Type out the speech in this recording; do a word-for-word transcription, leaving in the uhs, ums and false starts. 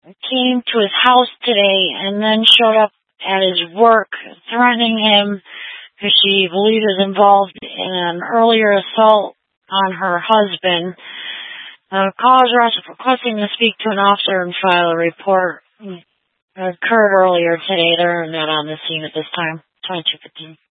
came to his house today and then showed up at his work threatening him because she believes is involved in an earlier assault on her husband. Uh, callers are requesting to speak to an officer and file a report. It occurred earlier today. They're not on the scene at this time. twenty-two fifteen.